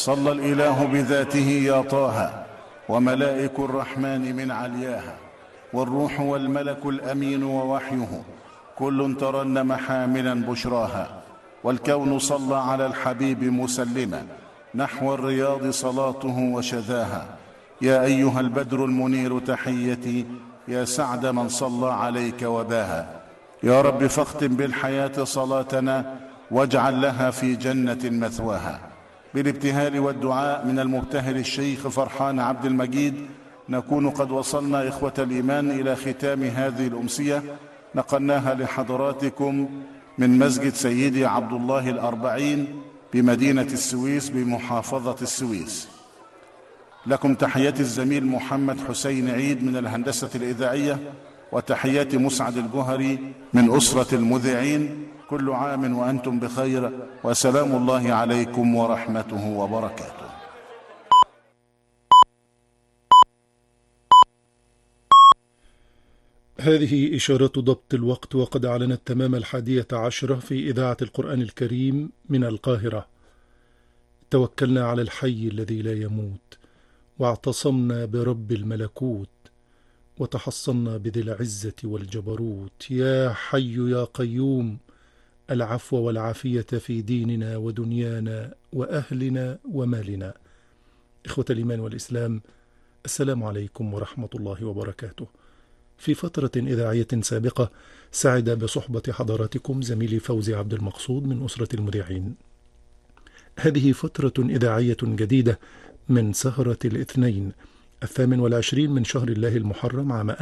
صلى الإله بذاته يا طه وملائك الرحمن من علياها والروح والملك الأمين ووحيه كل ترنم حاملا بشراها والكون صلى على الحبيب مسلما نحو الرياض صلاته وشذاها يا أيها البدر المنير تحيتي يا سعد من صلى عليك وباها يا رب فاختم بالحياة صلاتنا واجعل لها في جنة مثواها. بالابتهال والدعاء من المبتهل الشيخ فرحان عبد المجيد نكون قد وصلنا إخوة الإيمان إلى ختام هذه الأمسية نقلناها لحضراتكم من مسجد سيدي عبد الله الأربعين بمدينة السويس بمحافظة السويس. لكم تحيات الزميل محمد حسين عيد من الهندسة الإذاعية وتحيات مسعد الجهري من أسرة المذيعين. كل عام وأنتم بخير وسلام الله عليكم ورحمته وبركاته. هذه إشارة ضبط الوقت وقد أعلنت تمام 11:00 في إذاعة القرآن الكريم من القاهرة. توكلنا على الحي الذي لا يموت واعتصمنا برب الملكوت وتحصنا بذي العزة والجبروت. يا حي يا قيوم العفو والعافية في ديننا ودنيانا وأهلنا ومالنا. إخوة الإيمان والإسلام، السلام عليكم ورحمة الله وبركاته. في فترة إذاعية سابقة سعد بصحبة حضراتكم زميلي فوزي عبد المقصود من أسرة المذيعين. هذه فترة إذاعية جديدة من سهرة الاثنين 28 من شهر الله المحرم عام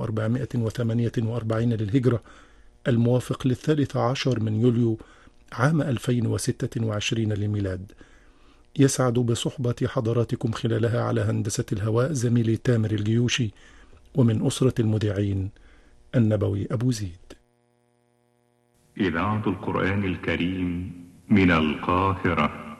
1448 للهجرة، الموافق 13 من يوليو عام 2026 للميلاد. يسعد بصحبة حضراتكم خلالها على هندسة الهواء زميلي تامر الجيوشي، ومن أسرة المذيعين النبوي أبو زيد. إذاعة القرآن الكريم من القاهرة.